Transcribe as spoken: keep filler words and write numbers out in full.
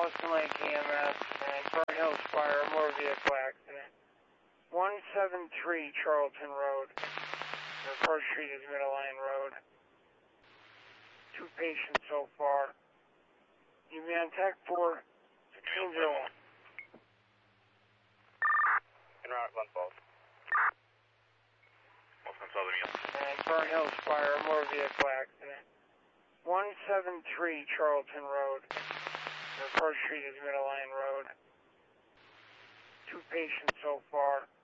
Boston Lake E M S and Burnt Hills Fire, a motor vehicle accident. one seven three Charlton Road. The first street is Middle Line Road. Two patients so far. You be on Tech four sixteen oh one. En route, one fault. And Burnt Hills Fire, a motor vehicle accident. one seven three Charlton Road. The first street is Middle Line Road. Two patients so far.